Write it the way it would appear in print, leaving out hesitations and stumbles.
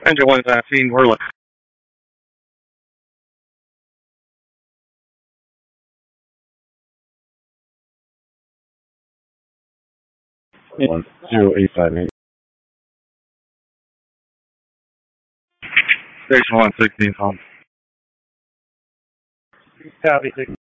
Engine 119, we're looking. One 0858. Station 116 home. Copy.